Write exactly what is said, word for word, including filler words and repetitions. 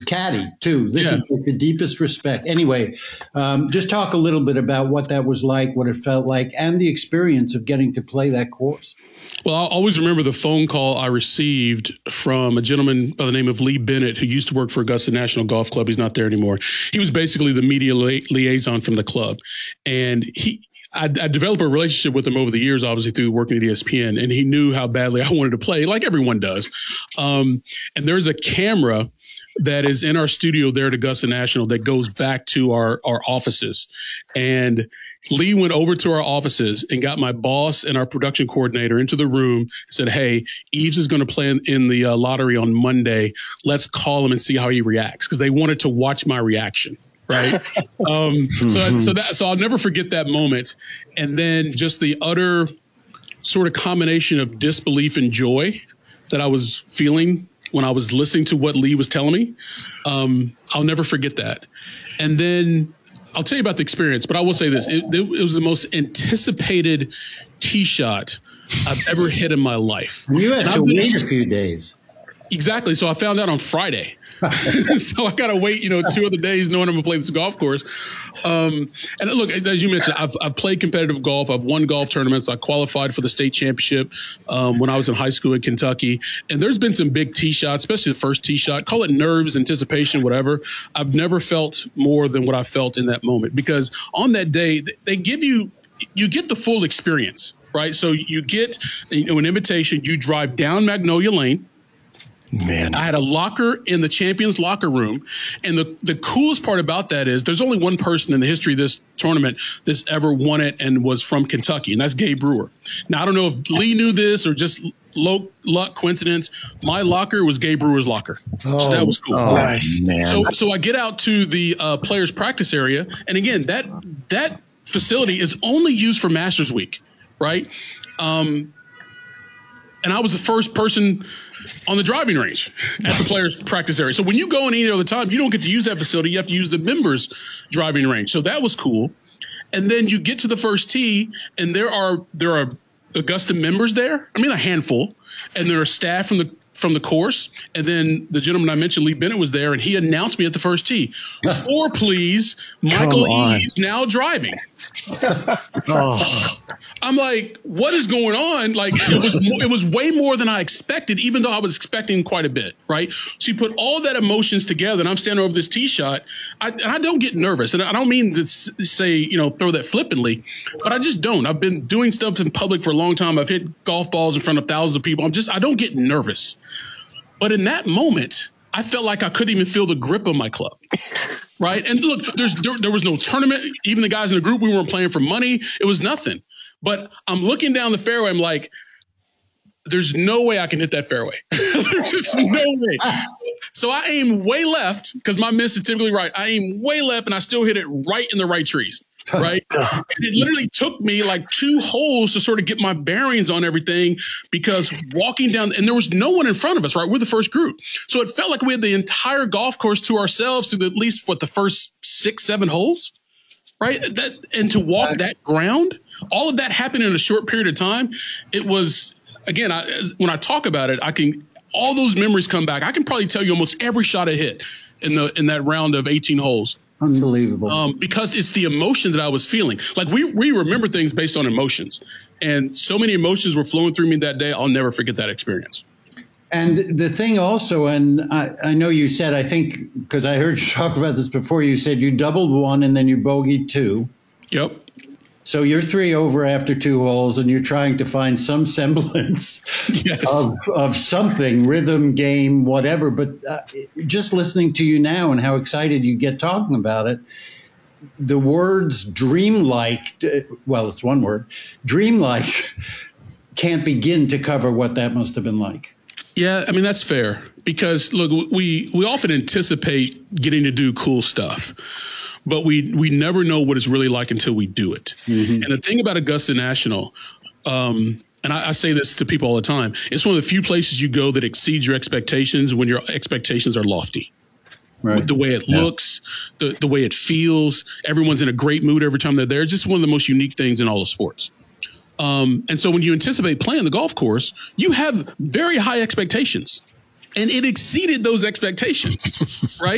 caddy too. This Yeah. is like the deepest respect. Anyway, um, just talk a little bit about what that was like, what it felt like, and the experience of getting to play that course. Well, I'll always remember the phone call I received from a gentleman by the name of Lee Bennett, who used to work for Augusta National Golf Club. He's not there anymore. He was basically the media li- liaison from the club. And he, I, I developed a relationship with him over the years, obviously through working at E S P N, and he knew how badly I wanted to play, like everyone does. Um, and there's a camera that is in our studio there at Augusta National that goes back to our, our offices. And Lee went over to our offices and got my boss and our production coordinator into the room and said, hey, Eves is going to play in, in the uh, lottery on Monday. Let's call him and see how he reacts, because they wanted to watch my reaction. Right. um, so, so that, so I'll never forget that moment. And then just the utter sort of combination of disbelief and joy that I was feeling when I was listening to what Lee was telling me. Um, I'll never forget that. And then I'll tell you about the experience, but I will say this. It, it was the most anticipated tee shot I've ever hit in my life. You had to wait a few days. Exactly. So I found out on Friday. So I got to wait, you know, two other days knowing I'm going to play this golf course. Um, and look, as you mentioned, I've, I've played competitive golf. I've won golf tournaments. I qualified for the state championship um, when I was in high school in Kentucky. And there's been some big tee shots, especially the first tee shot. Call it nerves, anticipation, whatever. I've never felt more than what I felt in that moment, because on that day, they give you, you get the full experience, right? So you get, you know, an invitation. You drive down Magnolia Lane. Man, I had a locker in the champions locker room. And the, the coolest part about that is there's only one person in the history of this tournament that's ever won it and was from Kentucky, and that's Gabe Brewer. Now, I don't know if Lee knew this or just low, luck, coincidence. My locker was Gabe Brewer's locker. Oh, so that was cool. Oh, nice. Man. So, so I get out to the uh, players' practice area. And again, that, that facility is only used for Masters Week, right? Um, and I was the first person on the driving range at the players' practice area. So when you go in any other time, you don't get to use that facility. You have to use the members' driving range. So that was cool. And then you get to the first tee, and there are there are Augusta members there. I mean, a handful. And there are staff from the from the course. And then the gentleman I mentioned, Lee Bennett, was there, and he announced me at the first tee. Four, please, Michael Eaves now driving. Oh. I'm like, what is going on? Like, it was it was way more than I expected, even though I was expecting quite a bit, right? So you put all that emotions together, and I'm standing over this tee shot, I, and I don't get nervous. And I don't mean to say, you know, throw that flippantly, but I just don't. I've been doing stuff in public for a long time. I've hit golf balls in front of thousands of people. I'm just, I don't get nervous. But in that moment, I felt like I couldn't even feel the grip of my club. Right. And look, there's there, there was no tournament. Even the guys in the group, we weren't playing for money. It was nothing. But I'm looking down the fairway. I'm like, there's no way I can hit that fairway. There's just no way. So I aim way left, because my miss is typically right. I aim way left, and I still hit it right in the right trees. Right. And it literally took me like two holes to sort of get my bearings on everything, because walking down, and there was no one in front of us, right? We're the first group. So it felt like we had the entire golf course to ourselves through the, at least what the first six, seven holes. Right. That, and to walk that ground, all of that happened in a short period of time. It was, again, I, when I talk about it, I can, all those memories come back. I can probably tell you almost every shot I hit in the, in that round of eighteen holes. Unbelievable. Um, because it's the emotion that I was feeling. Like we, we remember things based on emotions, and so many emotions were flowing through me that day. I'll never forget that experience. And the thing also, and I, I know you said, I think, because I heard you talk about this before, you said you doubled one and then you bogeyed two. Yep. So you're three over after two holes, and you're trying to find some semblance yes. of, of something, rhythm, game, whatever. But uh, just listening to you now and how excited you get talking about it, the words dreamlike, well, it's one word, dreamlike, can't begin to cover what that must have been like. Yeah, I mean, that's fair, because, look, we, we often anticipate getting to do cool stuff, but we we never know what it's really like until we do it. Mm-hmm. And the thing about Augusta National, um, and I, I say this to people all the time, it's one of the few places you go that exceeds your expectations when your expectations are lofty. Right. The way it yeah. looks, the, the way it feels, everyone's in a great mood every time they're there. It's just one of the most unique things in all of sports. Um, and so when you anticipate playing the golf course, you have very high expectations, and it exceeded those expectations, right?